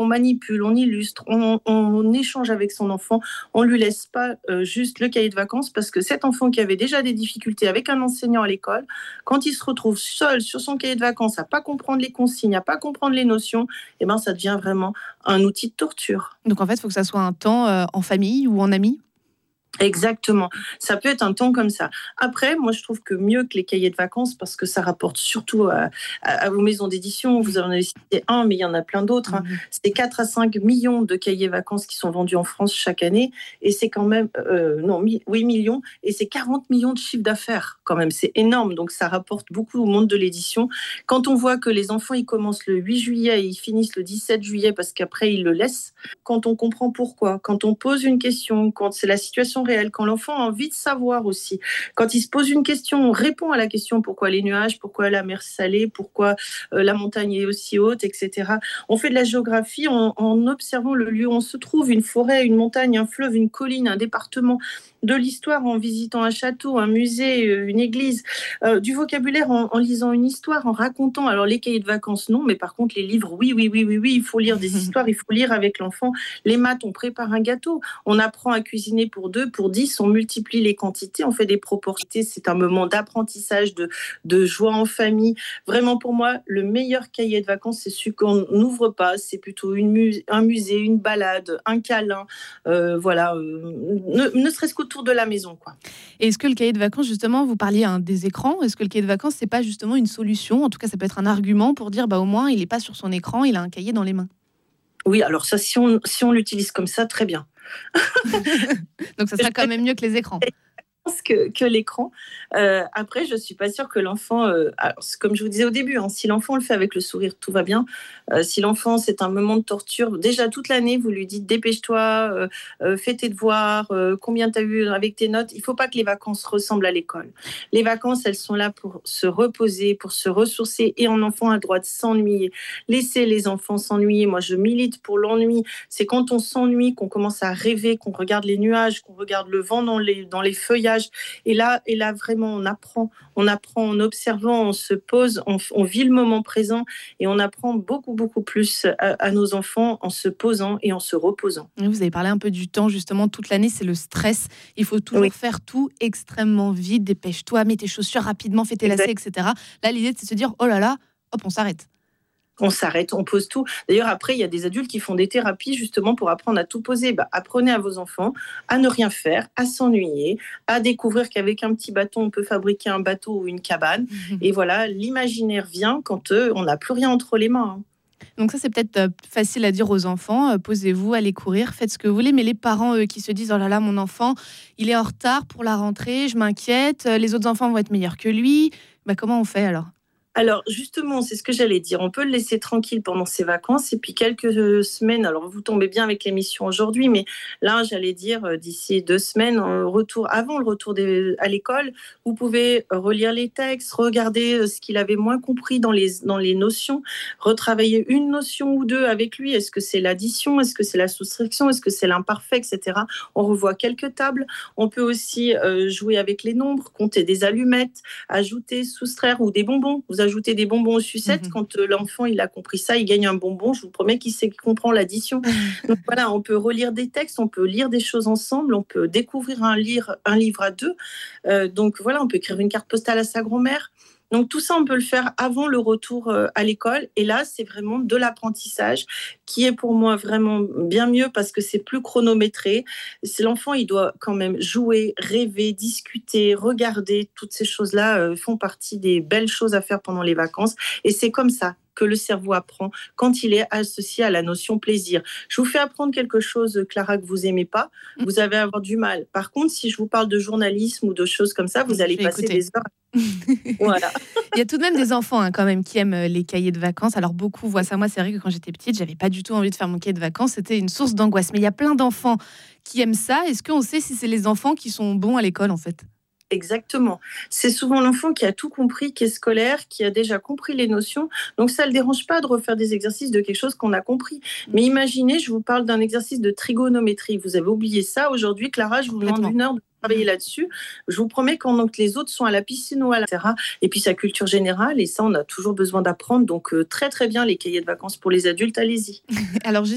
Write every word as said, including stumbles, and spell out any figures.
on manipule, on illustre, on, on échange avec son enfant, on ne lui laisse pas euh, juste le cahier de vacances parce que cet enfant qui avait déjà des difficultés avec un enseignant à l'école, quand il se retrouve seul sur son cahier de vacances à ne pas comprendre les consignes, à ne pas comprendre les notions, eh ben, ça devient vraiment un outil de torture. Donc en fait, il faut que ça soit un temps euh, en famille ou en amis ? Exactement. Ça peut être un temps comme ça. Après, moi, je trouve que mieux que les cahiers de vacances, parce que ça rapporte surtout à, à, à vos maisons d'édition. Vous en avez cité un, mais il y en a plein d'autres. Hein. Mmh. C'est quatre à cinq millions de cahiers vacances qui sont vendus en France chaque année. Et c'est quand même... Euh, non, mi- huit millions. Et c'est quarante millions de chiffres d'affaires, quand même. C'est énorme. Donc, ça rapporte beaucoup au monde de l'édition. Quand on voit que les enfants, ils commencent le huit juillet et ils finissent le dix-sept juillet parce qu'après, ils le laissent. Quand on comprend pourquoi, quand on pose une question, quand c'est la situation réelle, quand l'enfant a envie de savoir aussi. Quand il se pose une question, on répond à la question pourquoi les nuages, pourquoi la mer salée, pourquoi euh, la montagne est aussi haute, et cetera. On fait de la géographie en, en observant le lieu où on se trouve, une forêt, une montagne, un fleuve, une colline, un département, de l'histoire en visitant un château, un musée, une église, euh, du vocabulaire en, en lisant une histoire, en racontant. Alors les cahiers de vacances, non, mais par contre les livres, oui, oui, oui, oui, oui, il faut lire des histoires, il faut lire avec l'enfant. Les maths, on prépare un gâteau, on apprend à cuisiner pour deux, pour dix, on multiplie les quantités, on fait des proportions. C'est un moment d'apprentissage, de, de joie en famille. Vraiment pour moi, le meilleur cahier de vacances, c'est celui qu'on n'ouvre pas, c'est plutôt une mu- un musée, une balade, un câlin, euh, voilà, euh, ne, ne serait-ce qu'au autour de la maison, quoi. Et est-ce que le cahier de vacances, justement, vous parliez hein, des écrans, est-ce que le cahier de vacances, c'est pas justement une solution ? En tout cas, ça peut être un argument pour dire, bah, au moins, il n'est pas sur son écran, il a un cahier dans les mains. Oui, alors ça, si on, si on l'utilise comme ça, très bien. Donc, ça sera quand même mieux que les écrans. Que, que l'écran. Euh, après, je ne suis pas sûre que l'enfant, euh, alors, comme je vous disais au début, hein, si l'enfant le fait avec le sourire, tout va bien. Euh, si l'enfant, c'est un moment de torture, déjà toute l'année, vous lui dites dépêche-toi, euh, euh, fais tes devoirs, euh, combien tu as eu avec tes notes. Il ne faut pas que les vacances ressemblent à l'école. Les vacances, elles sont là pour se reposer, pour se ressourcer, et un enfant a le droit de s'ennuyer. Laissez les enfants s'ennuyer. Moi, je milite pour l'ennui. C'est quand on s'ennuie qu'on commence à rêver, qu'on regarde les nuages, qu'on regarde le vent dans les, dans les feuillages. Et là, et là, vraiment, on apprend. On apprend en observant, on se pose, on, on vit le moment présent et on apprend beaucoup, beaucoup plus à, à nos enfants en se posant et en se reposant. Vous avez parlé un peu du temps, justement, toute l'année, c'est le stress. Il faut toujours oui. faire tout extrêmement vite. Dépêche-toi, mets tes chaussures rapidement, fais tes lacets, et cetera. Là, l'idée, c'est de se dire, oh là là, hop, on s'arrête. On s'arrête, on pose tout. D'ailleurs, après, il y a des adultes qui font des thérapies justement pour apprendre à tout poser. Bah, apprenez à vos enfants à ne rien faire, à s'ennuyer, à découvrir qu'avec un petit bâton, on peut fabriquer un bateau ou une cabane. Mmh. Et voilà, l'imaginaire vient quand euh, on n'a plus rien entre les mains. Hein. Donc ça, c'est peut-être euh, facile à dire aux enfants. Euh, posez-vous, allez courir, faites ce que vous voulez. Mais les parents, eux, qui se disent « Oh là là, mon enfant, il est en retard pour la rentrée, je m'inquiète. Les autres enfants vont être meilleurs que lui. » Bah, comment on fait alors ? Alors justement, c'est ce que j'allais dire. On peut le laisser tranquille pendant ses vacances et puis quelques semaines. Alors vous tombez bien avec l'émission aujourd'hui, mais là, j'allais dire d'ici deux semaines, retour avant le retour des, à l'école, vous pouvez relire les textes, regarder ce qu'il avait moins compris dans les dans les notions, retravailler une notion ou deux avec lui. Est-ce que c'est l'addition ? Est-ce que c'est la soustraction ? Est-ce que c'est l'imparfait, et cetera. On revoit quelques tables. On peut aussi euh, jouer avec les nombres, compter des allumettes, ajouter, soustraire ou des bonbons. Vous ajoutez des bonbons aux sucettes, mmh. quand euh, l'enfant il a compris ça, il gagne un bonbon, je vous promets qu'il sait, qu'il comprend l'addition. Donc voilà, on peut relire des textes, on peut lire des choses ensemble, on peut découvrir un, lire, un livre à deux. Euh, donc voilà, on peut écrire une carte postale à sa grand-mère. Donc tout ça, on peut le faire avant le retour euh, à l'école. Et là, c'est vraiment de l'apprentissage qui est pour moi vraiment bien mieux parce que c'est plus chronométré. C'est l'enfant, il doit quand même jouer, rêver, discuter, regarder. Toutes ces choses-là euh, font partie des belles choses à faire pendant les vacances. Et c'est comme ça que le cerveau apprend quand il est associé à la notion plaisir. Je vous fais apprendre quelque chose, Clara, que vous n'aimez pas, vous allez avoir du mal. Par contre, si je vous parle de journalisme ou de choses comme ça, vous je allez passer écouter. des heures. Voilà. Il y a tout de même des enfants hein, quand même qui aiment les cahiers de vacances. Alors beaucoup voient ça. Moi, c'est vrai que quand j'étais petite, j'avais pas du tout envie de faire mon cahier de vacances. C'était une source d'angoisse. Mais il y a plein d'enfants qui aiment ça. Est-ce qu'on sait si c'est les enfants qui sont bons à l'école en fait ? Exactement. C'est souvent l'enfant qui a tout compris, qui est scolaire, qui a déjà compris les notions. Donc, ça ne le dérange pas de refaire des exercices de quelque chose qu'on a compris. Mais imaginez, je vous parle d'un exercice de trigonométrie. Vous avez oublié ça. Aujourd'hui, Clara, je vous demande une heure de travailler là-dessus. Je vous promets quand donc, les autres sont à la piscine ou à la terrasse. Et puis, sa culture générale. Et ça, on a toujours besoin d'apprendre. Donc, euh, très, très bien, les cahiers de vacances pour les adultes. Allez-y. Alors,